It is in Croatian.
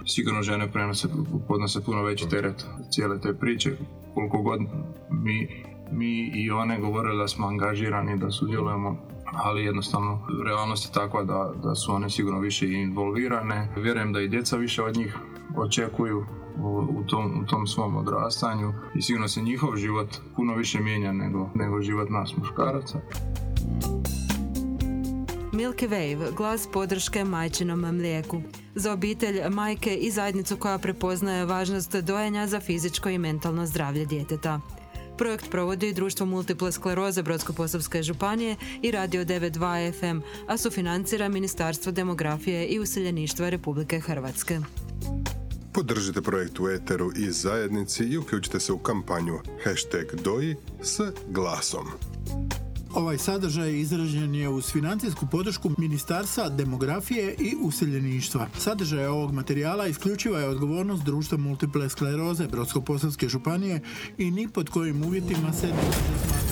sigurno žene podnose puno veći teret cijele te priče. Koliko god mi i one govorili da smo angažirani, da sudjelujemo, ali jednostavno realnost je takva da su one sigurno više involvirane. Vjerujem da i djeca više od njih očekuju u tom svom odrastanju i sigurno se njihov život puno više mijenja nego život nas muškaraca. Milky Wave, glas podrške majčinom mlijeku. Za obitelj, majke i zajednicu koja prepoznaje važnost dojenja za fizičko i mentalno zdravlje djeteta. Projekt provodi Društvo multiple skleroze Brodsko-posavske županije i Radio 92 FM, a sufinancira Ministarstvo demografije i useljeništva Republike Hrvatske. Podržite projekt u eteru i zajednici i uključite se u kampanju #doji s glasom. Ovaj sadržaj izražen je uz financijsku podršku Ministarstva demografije i useljeništva. Sadržaj ovog materijala isključiva je odgovornost Društva multiple skleroze Brodsko-posavske županije i ni pod kojim uvjetima se ne može smatrati